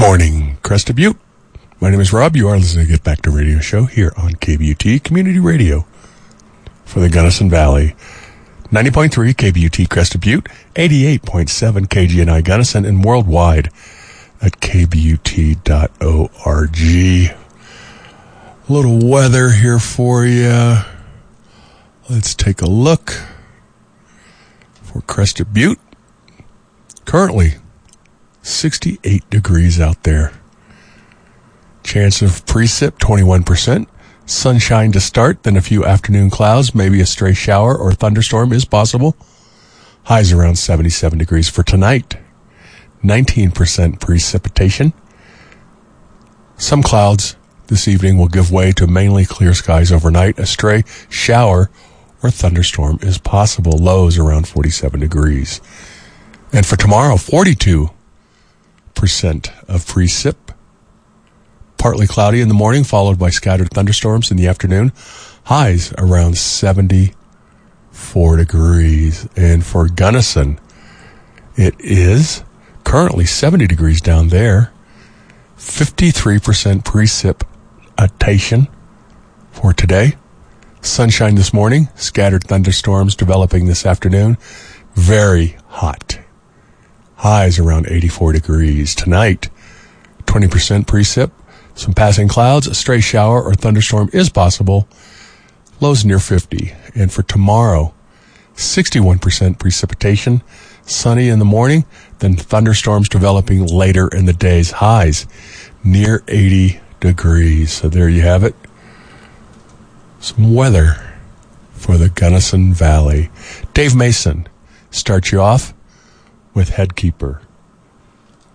morning, Crested Butte. My name is Rob. You are listening to Get Back to Radio Show here on KBUT Community Radio for the Gunnison Valley. 90.3 KBUT Crested Butte, 88.7 KGNI Gunnison, and worldwide at kbut.org. A little weather here for you. Let's take a look for Crested Butte. Currently, 68 degrees out there. Chance of precip, 21%. Sunshine to start, then a few afternoon clouds, maybe a stray shower or thunderstorm is possible. Highs around 77 degrees for tonight. 19% precipitation. Some clouds this evening will give way to mainly clear skies overnight. A stray shower or thunderstorm is possible. Lows around 47 degrees. And for tomorrow, 42% of precip. Partly cloudy in the morning, followed by scattered thunderstorms in the afternoon. Highs around 74 degrees. And for Gunnison, it is currently 70 degrees down there. 53% precipitation for today. Sunshine this morning, scattered thunderstorms developing this afternoon. Very hot. Highs around 84 degrees. Tonight, 20% precip. Some passing clouds, a stray shower or thunderstorm is possible. Lows near 50. And for tomorrow, 61% precipitation. Sunny in the morning, then thunderstorms developing later in the day's. Highs near 80 degrees. So there you have it. Some weather for the Gunnison Valley. Dave Mason starts you off with Headkeeper.